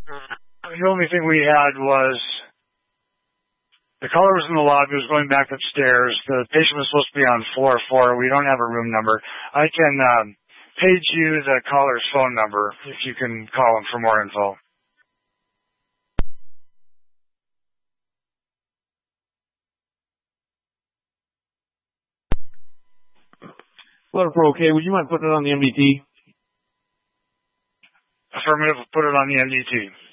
The only thing we had was the caller was in the lobby, was going back upstairs. The patient was supposed to be on floor 4. We don't have a room number. I can page you the caller's phone number if you can call him for more info. Letter for okay. Would you mind putting it on the MDT? Affirmative, put it on the MDT.